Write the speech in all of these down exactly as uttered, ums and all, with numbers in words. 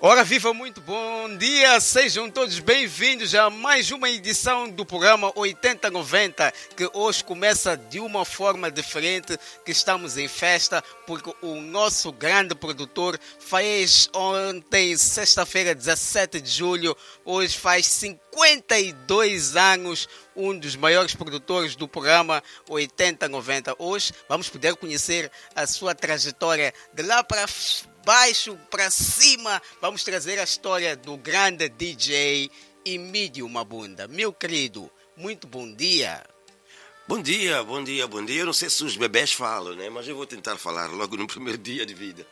Ora, viva, muito bom dia, sejam todos bem-vindos a mais uma edição do programa oitenta noventa, que hoje começa de uma forma diferente, que estamos em festa, porque o nosso grande produtor fez ontem, sexta-feira, dezessete de julho, hoje faz cinquenta e dois anos, um dos maiores produtores do programa oitenta noventa. Hoje vamos poder conhecer a sua trajetória de lá para baixo para cima. Vamos trazer a história do grande D J Emídio Mabunda. Meu querido, muito bom dia. Bom dia, bom dia, bom dia. Eu não sei se os bebés falam, né? Mas eu vou tentar falar logo no primeiro dia de vida.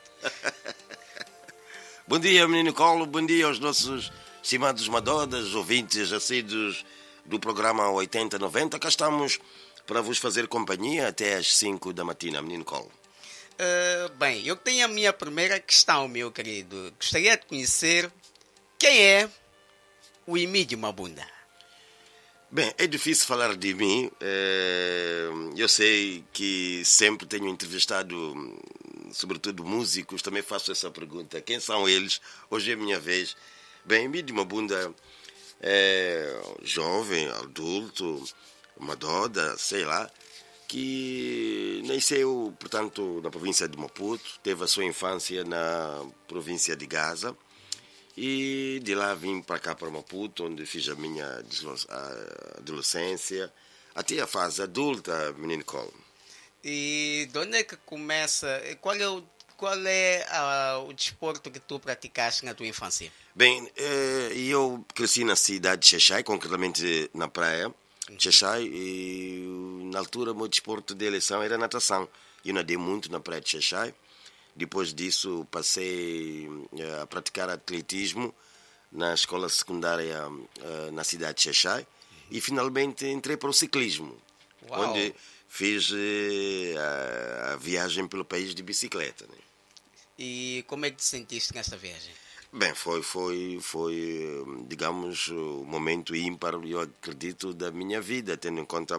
Bom dia, menino Colo. Bom dia aos nossos estimados Madodas, ouvintes assíduos do programa oitenta noventa. Cá estamos para vos fazer companhia até às cinco da matina, menino Colo. Uh, bem, eu tenho a minha primeira questão, meu querido. Gostaria de conhecer quem é o Emídio Mabunda. Bem, é difícil falar de mim. Eu sei que sempre tenho entrevistado, sobretudo músicos, também faço essa pergunta. Quem são eles? Hoje é a minha vez. Bem, Emídio Mabunda é jovem, adulto, Madoda, sei lá, que nasceu, portanto, na província de Maputo, teve a sua infância na província de Gaza e de lá vim para cá, para Maputo, onde fiz a minha adolescência, até a fase adulta, menino Colo. E de onde é que começa, qual é o, qual é a, o desporto que tu praticaste na tua infância? Bem, eu cresci na cidade de Xaixai, concretamente na praia, Xaixai, e na altura o meu desporto de eleição era natação. Eu nadei muito na praia de Xaixai. Depois disso passei a praticar atletismo na escola secundária na cidade de Xaixai e finalmente entrei para o ciclismo. Uau. Onde fiz a viagem pelo país de bicicleta, né? E como é que te sentiste nesta viagem? Bem, foi, foi, foi, digamos, o momento ímpar, eu acredito, da minha vida, tendo em conta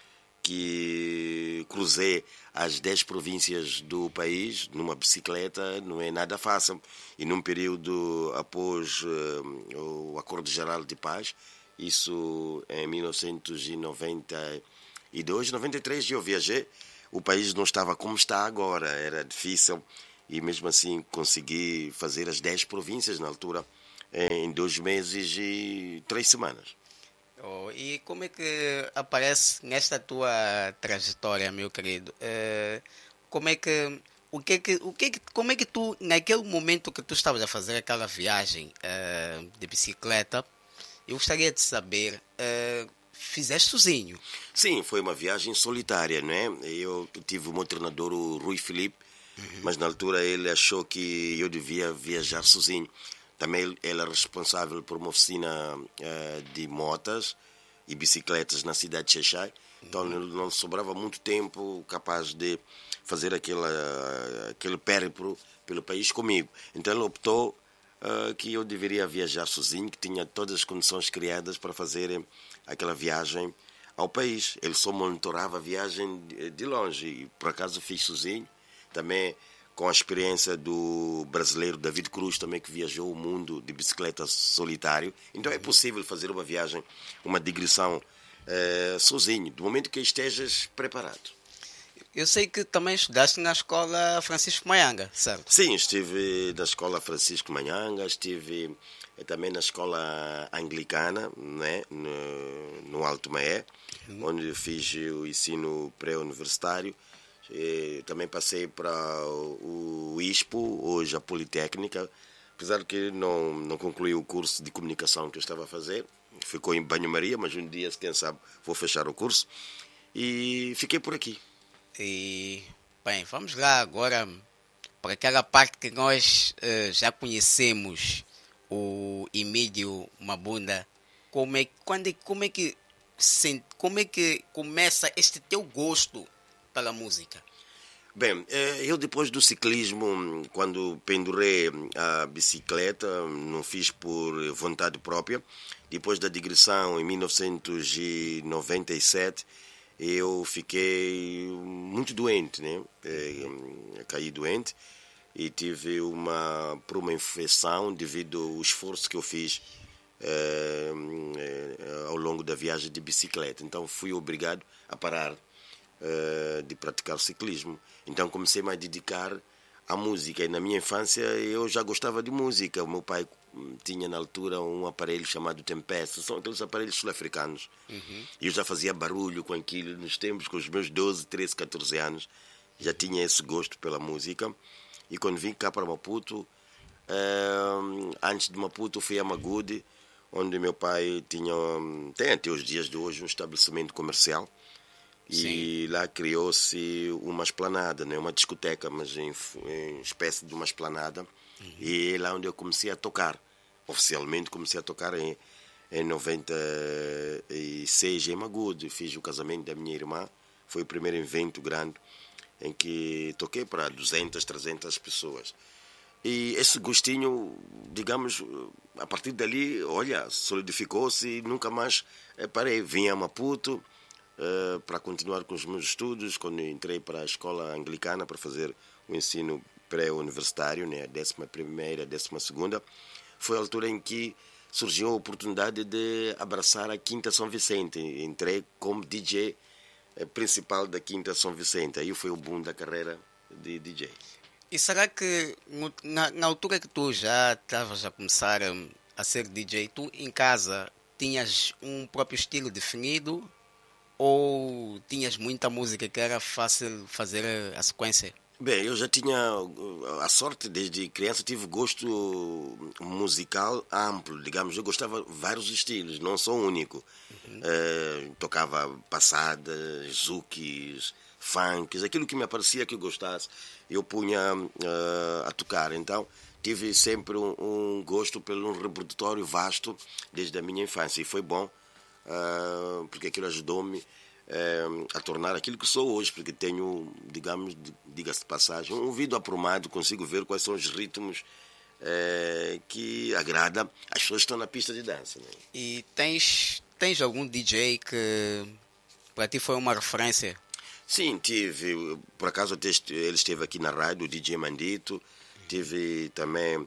que cruzei as dez províncias do país numa bicicleta, não é nada fácil. E num período após uh, o Acordo Geral de Paz, isso em mil novecentos e noventa e dois, noventa e três, eu viajei. O país não estava como está agora, era difícil. E mesmo assim consegui fazer as dez províncias na altura em dois meses e três semanas. Oh, e como é que aparece nesta tua trajetória, meu querido? Uh, como é que, o que é que, o que é que, como é que tu, naquele momento que tu estavas a fazer aquela viagem uh, de bicicleta, eu gostaria de saber, uh, fizeste sozinho? Sim, foi uma viagem solitária, não é? Eu tive o meu treinador, o Rui Filipe, uhum. Mas na altura ele achou que eu devia viajar sozinho. Também ele era responsável por uma oficina uh, de motas e bicicletas na cidade de Xaixai. Então uhum. Ele não sobrava muito tempo capaz de fazer aquele, uh, aquele périplo pelo país comigo. Então ele optou uh, que eu deveria viajar sozinho, que tinha todas as condições criadas para fazer aquela viagem ao país. Ele só monitorava a viagem de, de longe e por acaso fiz sozinho. Também com a experiência do brasileiro David Cruz, também que viajou o mundo de bicicleta solitário. Então é possível fazer uma viagem, uma digressão eh, sozinho, do momento que estejas preparado. Eu sei que também estudaste na escola Francisco Maianga, certo? Sim, estive na escola Francisco Maianga, estive também na escola anglicana, né, no, no Alto Maé, uhum. Onde fiz o ensino pré-universitário. E também passei para o I S P O, hoje a Politécnica, apesar que não, não concluí o curso de comunicação que eu estava a fazer. Ficou em banho-maria, mas um dia, quem sabe, vou fechar o curso. E fiquei por aqui. E, bem, vamos lá agora para aquela parte que nós uh, já conhecemos o Emídio Mabunda. Como é, quando, como, é que, como é que começa este teu gosto pela música? Bem, eu depois do ciclismo, quando pendurei a bicicleta, não fiz por vontade própria. Depois da digressão, em mil novecentos e noventa e sete, eu fiquei muito doente, né? Caí doente. e tive uma, por uma infecção devido ao esforço que eu fiz eh, eh, ao longo da viagem de bicicleta. Então fui obrigado a parar eh, de praticar o ciclismo. Então comecei -me a dedicar à música. E na minha infância eu já gostava de música. O meu pai tinha na altura um aparelho chamado Tempesta, são aqueles aparelhos sul-africanos. Uhum. E eu já fazia barulho com aquilo nos tempos, com os meus doze, treze, catorze anos. Já tinha esse gosto pela música. E quando vim cá para Maputo, eh, antes de Maputo fui a Magude, onde meu pai tinha, tem até os dias de hoje, um estabelecimento comercial. E sim, lá criou-se uma esplanada, né? Uma discoteca, mas em, em espécie de uma esplanada. Uhum. E é lá onde eu comecei a tocar. Oficialmente comecei a tocar em, em noventa e seis em Magude. Fiz o casamento da minha irmã. Foi o primeiro evento grande em que toquei para duzentas, trezentas pessoas. E esse gostinho, digamos, a partir dali, olha, solidificou-se e nunca mais parei. Vim a Maputo Uh, para continuar com os meus estudos. Quando entrei para a escola anglicana para fazer o ensino pré-universitário, né, a décima primeira, a décima segunda, foi a altura em que surgiu a oportunidade de abraçar a Quinta São Vicente. Entrei como D J principal da Quinta São Vicente. Aí foi o boom da carreira de D J. E será que na, na altura que tu já estavas a começar a, a ser D J, tu em casa tinhas um próprio estilo definido? Ou tinhas muita música que era fácil fazer a sequência? Bem, eu já tinha a sorte, desde criança tive gosto musical amplo, digamos. Eu gostava de vários estilos, não sou único. Uhum. Uh, tocava passadas, zoukis, funks, aquilo que me aparecia que eu gostasse, eu punha uh, a tocar. Então, tive sempre um, um gosto pelo um repertório vasto desde a minha infância. E foi bom, Uh, porque aquilo ajudou-me uh, a tornar aquilo que sou hoje, porque tenho, digamos, diga-se de passagem, um ouvido aprumado, consigo ver quais são os ritmos uh, que agrada as pessoas que estão na pista de dança, né? E tens, tens algum D J que para ti foi uma referência? Sim, tive, por acaso ele esteve aqui na rádio, o D J Mandito, tive também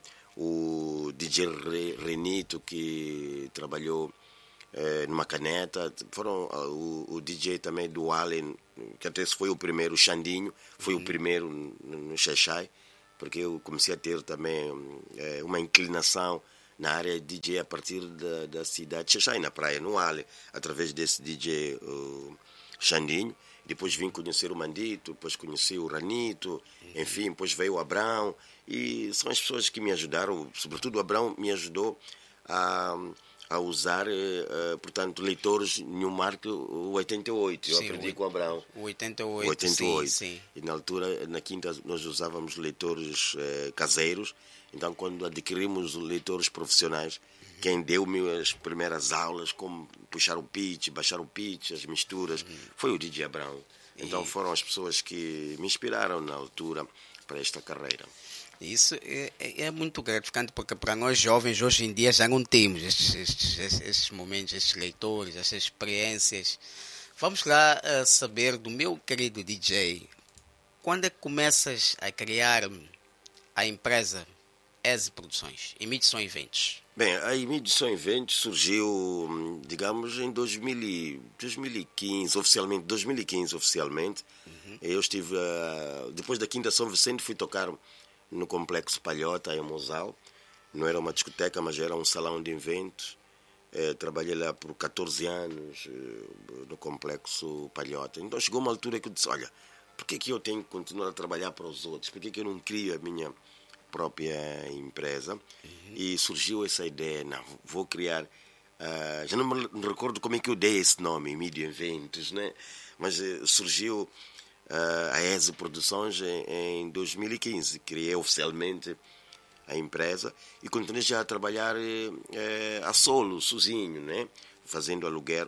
o D J Renito, que trabalhou É, numa caneta. Foram uh, o, o D J também do Allen, que até foi o primeiro, o Xandinho, foi uhum. o primeiro no, no Xaxai, porque eu comecei a ter também é, uma inclinação na área de D J a partir da, da cidade de Xaxai, na praia, no Allen, através desse D J uh, Xandinho. Depois vim conhecer o Mandito, depois conheci o Ranito, uhum. enfim, depois veio o Abrão, e são as pessoas que me ajudaram, sobretudo o Abrão me ajudou a a usar, uh, portanto, leitores Newmark oitenta e oito. Eu sim, aprendi o, com o Abrão. O oitenta e oito, oitenta e oito. Sim, sim. E na altura, na quinta, nós usávamos leitores uh, caseiros. Então, quando adquirimos leitores profissionais, uhum. quem deu-me as primeiras aulas, como puxar o pitch, baixar o pitch, as misturas, uhum. foi o D J Abrão. Então, e... foram as pessoas que me inspiraram na altura para esta carreira. Isso é, é muito gratificante, porque para nós jovens hoje em dia já não temos estes, estes, estes momentos, estes leitores, estas experiências. Vamos lá uh, saber do meu querido D J, quando é que começas a criar a empresa Eze Produções, Emídio Eventos? Bem, a Emídio Eventos surgiu, digamos, em dois mil e quinze, oficialmente, dois mil e quinze oficialmente. Uhum. Eu estive, uh, depois da Quinta São Vicente, fui tocar no Complexo Palhota, em Mosal. Não era uma discoteca, mas era um salão de eventos. Eh, trabalhei lá por catorze anos, eh, no Complexo Palhota. Então chegou uma altura que eu disse, olha, por que, que eu tenho que continuar a trabalhar para os outros? Por que, que eu não crio a minha própria empresa? Uhum. E surgiu essa ideia, não, vou criar... Uh, já não me recordo como é que eu dei esse nome, Emídio Eventos, né? Mas uh, surgiu... Uh, a Eze Produções em, em dois mil e quinze. Criei oficialmente a empresa e continuei já a trabalhar eh, a solo, sozinho, né? Fazendo aluguer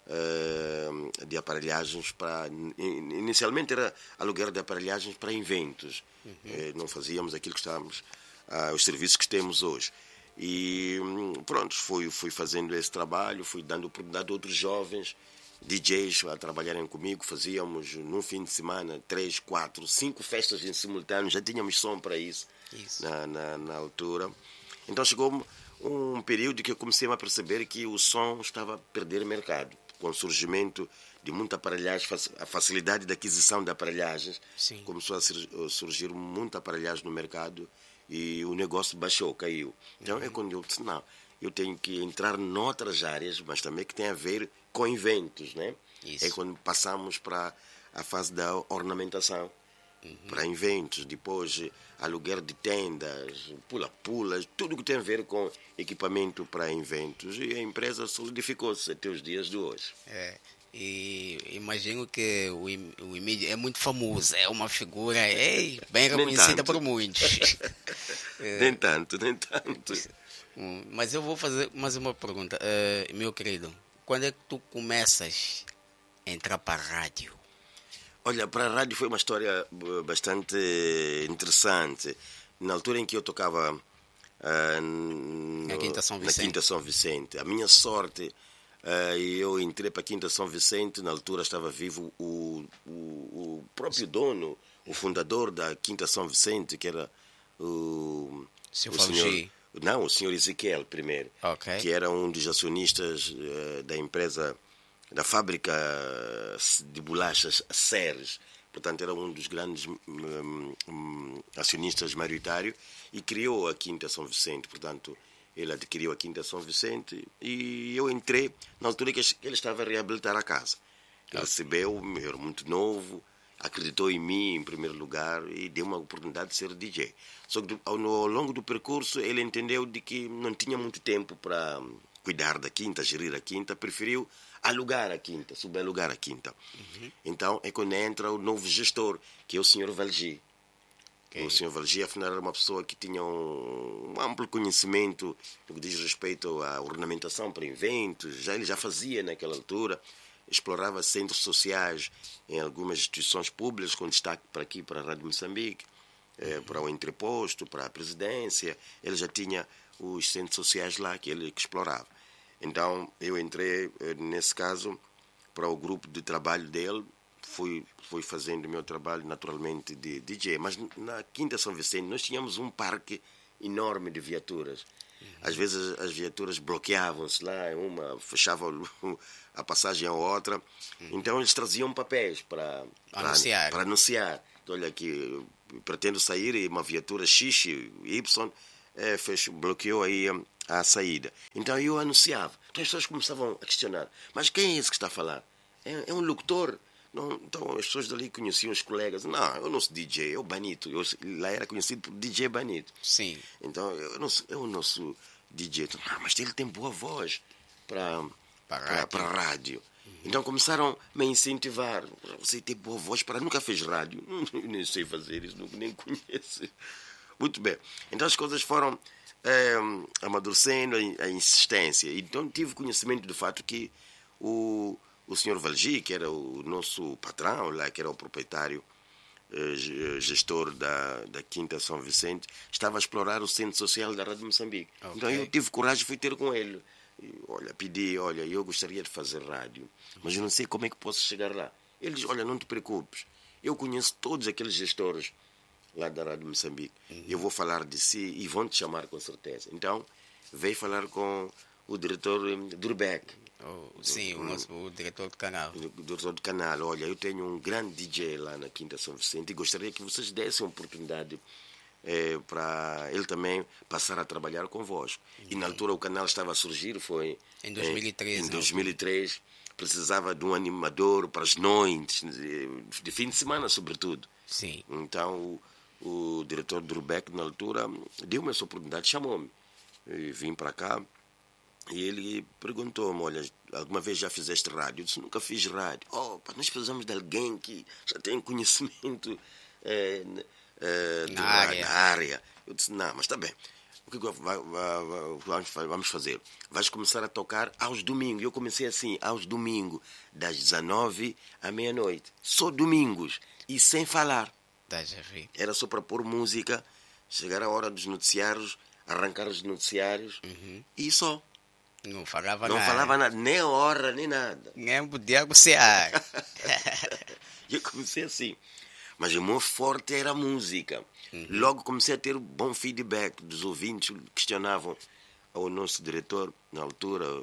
eh, de aparelhagens para... Inicialmente era aluguer de aparelhagens para eventos. Uhum. Eh, não fazíamos aquilo que estávamos, ah, os serviços que temos hoje. E pronto, fui, fui fazendo esse trabalho, fui dando oportunidade a outros jovens D Js a trabalharem comigo, fazíamos num fim de semana três, quatro, cinco festas em simultâneo, já tínhamos som para isso, isso. Na, na, na altura. Então chegou um período que eu comecei a perceber que o som estava a perder mercado, com o surgimento de muita aparelhagem, a facilidade da aquisição de aparelhagens. Sim. Começou a surgir muita aparelhagem no mercado e o negócio baixou, caiu. Então uhum. é quando eu disse, não, eu tenho que entrar noutras áreas, mas também que tem a ver com eventos, né? Isso. É quando passamos para a fase da ornamentação, uhum. para eventos, depois aluguer de tendas, pula-pulas, tudo que tem a ver com equipamento para eventos. E a empresa solidificou-se até os dias de hoje. É. E imagino que o, o Emílio é muito famoso, é uma figura é, bem reconhecida por muitos. é. Nem tanto, nem tanto. Mas eu vou fazer mais uma pergunta. Uh, meu querido, quando é que tu começas a entrar para a rádio? Olha, para a rádio foi uma história bastante interessante. Na altura em que eu tocava uh, no, na Quinta São Vicente. Na Quinta São Vicente. A minha sorte... Uh, eu entrei para a Quinta São Vicente, na altura estava vivo o, o, o próprio dono, o fundador da Quinta São Vicente, que era o, o senhor... Não, o senhor Ezequiel primeiro, okay. que era um dos acionistas uh, da empresa, da fábrica de bolachas Ceres. Portanto, era um dos grandes um, um, acionistas maioritários e criou a Quinta São Vicente, portanto... Ele adquiriu a Quinta São Vicente e eu entrei na altura que ele estava a reabilitar a casa. Ele recebeu, eu era muito novo, acreditou em mim em primeiro lugar e deu uma oportunidade de ser D J. Só que ao, ao longo do percurso ele entendeu de que não tinha muito tempo para cuidar da Quinta, gerir a Quinta, preferiu alugar a Quinta, subalugar a Quinta. Uhum. Então é quando entra o novo gestor, que é o senhor Valgi. Okay. O senhor Valgi, afinal, era uma pessoa que tinha um, um amplo conhecimento no que diz respeito à ornamentação para eventos. Já, ele já fazia naquela altura, explorava centros sociais em algumas instituições públicas, com destaque para aqui, para a Rádio Moçambique, uhum. eh, para o Entreposto, para a Presidência. Ele já tinha os centros sociais lá que ele que explorava. Então, eu entrei, eh, nesse caso, para o grupo de trabalho dele. Fui, fui fazendo o meu trabalho naturalmente de D J, mas na Quinta São Vicente nós tínhamos um parque enorme de viaturas. Uhum. Às vezes as viaturas bloqueavam-se lá, uma fechava a passagem a outra, uhum. Então eles traziam papéis para, para anunciar. Para anunciar. Então, olha aqui, pretendo sair e uma viatura X, Y, é, fechou, bloqueou aí a, a saída. Então eu anunciava. Então as pessoas começavam a questionar, mas quem é esse que está a falar? É, é um locutor? Não, então as pessoas dali conheciam os colegas. Não, eu não sou D J, é o Banito. Eu, lá era conhecido por D J Banito. Sim. Então eu não sou, eu não sou D J. Então, ah, mas ele tem boa voz para para para rádio. Uhum. Então começaram a me incentivar. Você tem boa voz para... Nunca fez rádio. Eu nem sei fazer isso, nem conheço. Muito bem. Então as coisas foram é, amadurecendo a, a insistência. Então tive conhecimento do fato que o... O senhor Valgi, que era o nosso patrão lá, que era o proprietário, eh, gestor da, da Quinta São Vicente, estava a explorar o centro social da Rádio Moçambique. Okay. Então eu tive coragem, fui ter com ele. E, olha, pedi, olha, eu gostaria de fazer rádio, mas eu não sei como é que posso chegar lá. Ele diz, olha, não te preocupes, eu conheço todos aqueles gestores lá da Rádio Moçambique. Uhum. Eu vou falar de si e vão te chamar com certeza. Então, veio falar com o diretor Durbeck. Oh, sim, o, nosso, o diretor do canal. O diretor do canal, olha, eu tenho um grande D J lá na Quinta São Vicente e gostaria que vocês dessem uma oportunidade é, para ele também passar a trabalhar convosco. Uhum. E na altura o canal estava a surgir, foi em dois mil e três. É, em dois mil e três, precisava de um animador para as noites, de fim de semana sobretudo. Sim. Então o, o diretor Durbeck na altura deu-me essa oportunidade, chamou-me. E vim para cá. E ele perguntou-me, olha, alguma vez já fizeste rádio? Eu disse, nunca fiz rádio. Oh, nós precisamos de alguém que já tem conhecimento é, é, na, rádio, área. na área. Eu disse, não, mas está bem. O que vamos fazer? Vais começar a tocar aos domingos. Eu comecei assim, aos domingos, das dezanove à meia-noite. Só domingos. E sem falar. Era só para pôr música, chegar a hora dos noticiários, arrancar os noticiários, uhum. E só. Não falava Não nada. falava nada, nem hora, nem nada. Nem podia gostar. Eu comecei assim. Mas o meu forte era a música. Uhum. Logo comecei a ter bom feedback dos ouvintes que questionavam ao nosso diretor, na altura,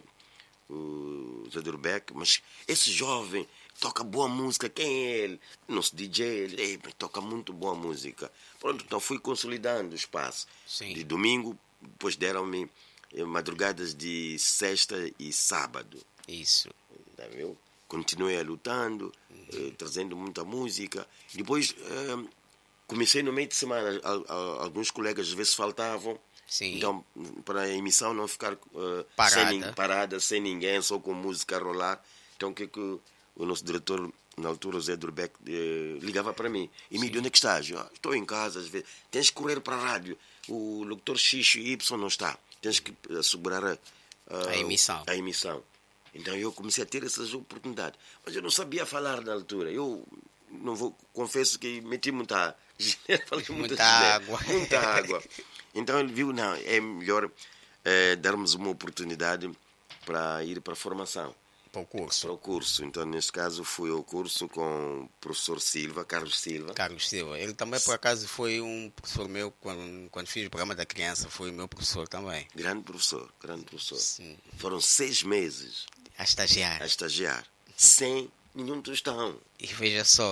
o Zé Durbeck, mas esse jovem toca boa música, quem é ele? Nosso D J, ele Ei, toca muito boa música. Pronto, então fui consolidando o espaço. Sim. De domingo, depois deram-me madrugadas de sexta e sábado. Isso. Tá, viu? Continuei lutando, uhum. eh, trazendo muita música. Depois eh, comecei no meio de semana. A, a, alguns colegas às vezes faltavam. Sim. Então, para a emissão não ficar uh, parada. Sem, parada, sem ninguém, só com música a rolar. Então, o que, que o nosso diretor, na altura, o Zé Durbeck, eh, ligava para mim. E me disse, onde é que estás? Eu, ah, estou em casa, às vezes. Tens que correr para a rádio. O locutor X e Y não está. Tens que assegurar a, a, a, emissão. a emissão. Então, eu comecei a ter essas oportunidades. Mas eu não sabia falar na altura. Eu não vou, confesso que meti muita, muita, muita água. Muita água. Então ele viu, não, é melhor é, darmos uma oportunidade para ir para a formação. Para o curso. Para o curso. Então, neste caso, fui ao curso com o professor Silva, Carlos Silva. Carlos Silva. Ele também, por acaso, foi um professor meu, quando, quando fiz o programa da criança, foi meu professor também. Grande professor, grande professor. Sim. Foram seis meses. A estagiar. A estagiar. Sem nenhum tostão. E veja só.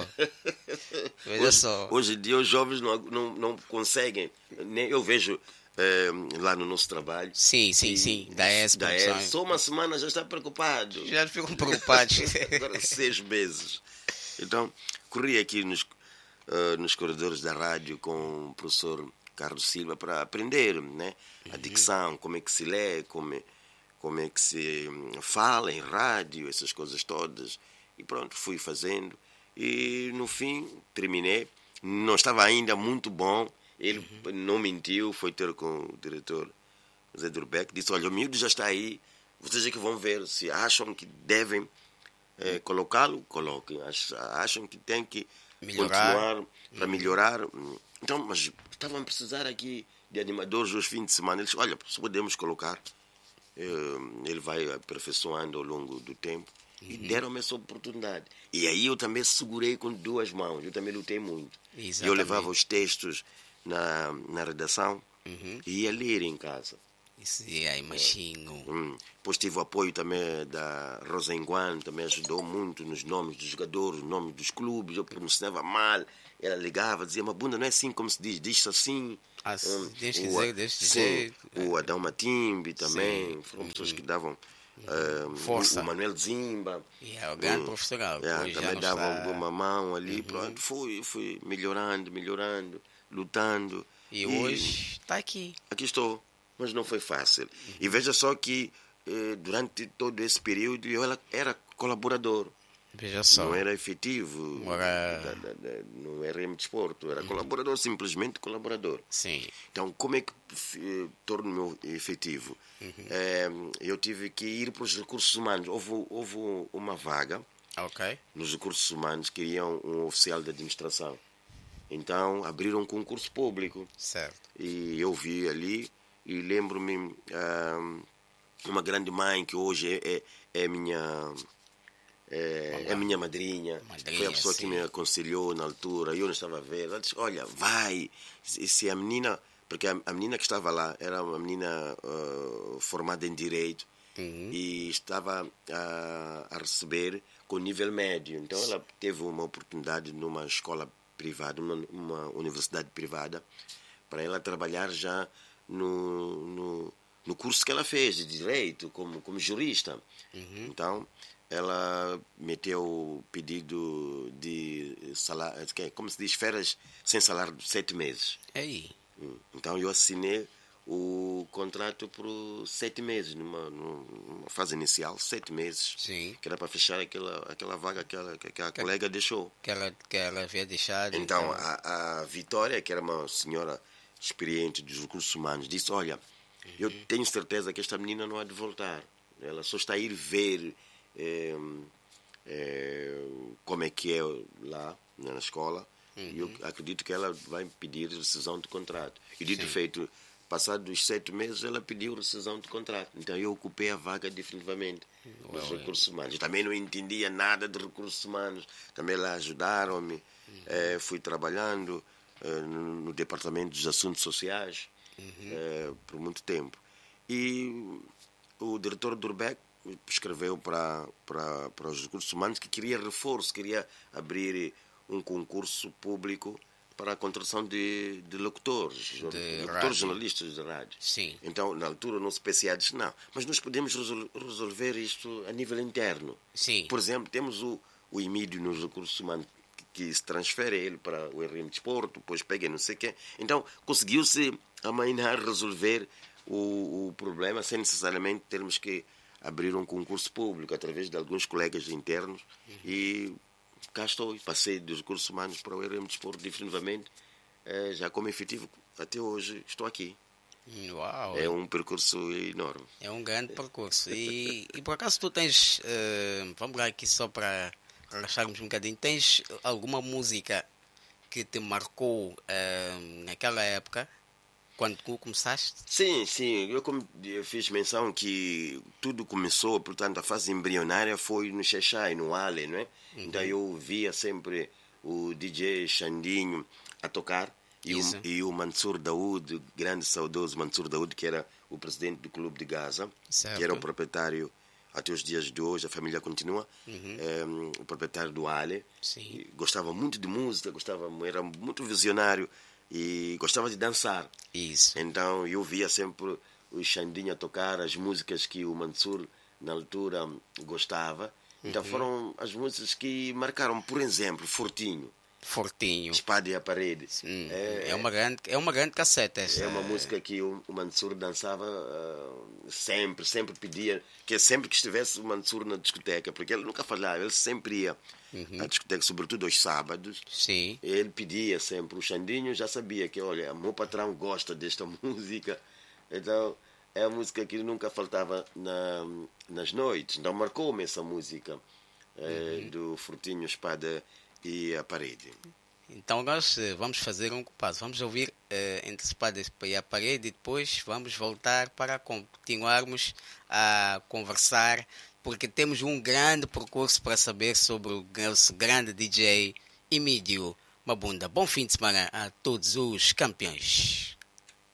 Veja hoje, só. Hoje em dia os jovens não, não, não conseguem. Nem eu vejo eh, lá no nosso trabalho. Sim, sim, e, sim. Da E S. Da E S. Só uma semana já está preocupado. Já ficam preocupados. Agora seis meses. Então, corri aqui nos, uh, nos corredores da rádio com o professor Carlos Silva para aprender, né? A dicção, como é que se lê, como é, como é que se fala em rádio, essas coisas todas. E pronto, fui fazendo. E no fim, terminei. Não estava ainda muito bom. Ele uhum. não mentiu, foi ter com o diretor Zé Durbeck. Disse, olha, o miúdo já está aí. Vocês é que vão ver. Se acham que devem é, colocá-lo, coloquem. Acham que tem que melhorar. continuar para uhum. melhorar. Então, mas estavam a precisar aqui de animadores aos fins de semana. Eles olha, se podemos colocar. Ele vai aperfeiçoando ao longo do tempo. E deram-me essa oportunidade. E aí eu também segurei com duas mãos. Eu também lutei muito. Exatamente. Eu levava os textos na, na redação uhum. e ia ler em casa. Isso é, imagino. Hum. Depois tive o apoio também da Rosa Enguan, também ajudou muito nos nomes dos jogadores, nos nomes dos clubes. Eu pronunciava mal. Ela ligava, dizia, mas bunda, não é assim como se diz, diz-se assim. Ah, hum. deixa o, dizer, deixa dizer. Sim, o Adão Matimbi também. Sim. Foram uhum. pessoas que davam... Um, Força. O Manuel Zimba. É o grande um, profissional. É, também dava está... uma mão ali. Uhum. Pronto, fui, fui melhorando, melhorando, lutando. E, e hoje está aqui. Aqui estou, mas não foi fácil. Uhum. E veja só que eh, durante todo esse período eu era, era colaborador. Veja só. Não era efetivo era... Da, da, da, no R M Desporto. Era uhum. colaborador, simplesmente colaborador. Sim. Então, como é que eh, torno-me efetivo? Uhum. Eh, eu tive que ir para os recursos humanos. Houve, houve uma vaga okay. nos recursos humanos, queriam um oficial de administração. Então, abriram um concurso público. Certo. E eu vi ali e lembro-me um, uma grande mãe que hoje é, é, é minha... É, é a minha madrinha, madrinha, foi a pessoa sim. que me aconselhou na altura. Eu não estava a ver. Ela disse, olha, vai. Se, se a menina... Porque a, a menina que estava lá era uma menina uh, formada em Direito uhum. e estava uh, a receber com nível médio. Então ela teve uma oportunidade numa escola privada, numa, uma universidade privada, para ela trabalhar já no, no, no curso que ela fez de Direito, como, como jurista. Uhum. Então... ela meteu o pedido de salário, como se diz, férias sem salário de sete meses. Ei. Então eu assinei o contrato por sete meses, numa, numa fase inicial, sete meses. Sim. Que era para fechar aquela, aquela vaga que, ela, que a que, colega deixou. Que ela, que ela havia deixado. Então, então... A, a Vitória, que era uma senhora experiente dos recursos humanos, disse, olha, uhum. eu tenho certeza que esta menina não há de voltar. Ela só está a ir ver... É, é, como é que é lá na escola uhum. e eu acredito que ela vai pedir rescisão de contrato e dito Sim. feito passados os sete meses, ela pediu rescisão de contrato. Então eu ocupei a vaga definitivamente dos Ué, recursos humanos. Eu também não entendia nada de recursos humanos. Também lá ajudaram-me. Uhum. Eh, fui trabalhando eh, no, no Departamento dos Assuntos Sociais uhum. eh, por muito tempo. E o diretor do Urbec escreveu para, para, para os recursos humanos que queria reforço, queria abrir um concurso público para a contratação de, de locutores, de locutores rádio. jornalistas de rádio. Sim. Então, na altura, o nosso P C A disse, não, mas nós podemos resol- resolver isto a nível interno. Sim. Por exemplo, temos o, o Emílio nos recursos humanos, que, que se transfere ele para o R M Desporto, depois pega não sei o quê. Então, conseguiu-se amainar, resolver o, o problema, sem necessariamente termos que abrir um concurso público, através de alguns colegas internos, uhum. e cá estou, passei dos recursos humanos para o R M Desporto definitivamente, eh, já como efetivo, até hoje estou aqui. Uau! É um percurso enorme. É um grande percurso. E, e por acaso tu tens, uh, vamos lá aqui só para relaxarmos um bocadinho, tens alguma música que te marcou uh, naquela época, quando tu começaste? Sim, sim. Eu, como eu fiz menção que tudo começou, portanto, a fase embrionária foi no Xexai, no Ale, não é? Uhum. Então eu via sempre o D J Xandinho a tocar e o, e o Mansur Daoud, grande saudoso Mansur Daoud, que era o presidente do Clube de Gaza, certo. Que era o proprietário, até os dias de hoje, a família continua, uhum. é, o proprietário do Ale. Sim. Gostava muito de música, gostava, era muito visionário. E gostava de dançar. Isso. Então eu via sempre o Xandinho a tocar as músicas que o Mansur na altura gostava. Então uhum. foram as músicas que marcaram, por exemplo, Fortinho. Fortinho. Espada e a Parede. Hum, é, é, uma grande, é uma grande cassete essa. É uma música que o, o Mansur dançava uh, sempre, sempre pedia, que sempre que estivesse o Mansur na discoteca, porque ele nunca falhava, ele sempre ia uhum. à discoteca, sobretudo aos sábados. Sim. Ele pedia sempre, o Xandinho já sabia que, olha, o meu patrão gosta desta música, então é a música que nunca faltava na, nas noites. Então marcou-me essa música uhum. uh, do Fortinho, Espada e a Parede. Então nós vamos fazer um compasso. Vamos ouvir uh, entre Espada e a Parede e depois vamos voltar para continuarmos a conversar, porque temos um grande percurso para saber sobre o nosso grande D J Emílio Mabunda. Bom fim de semana a todos os campeões.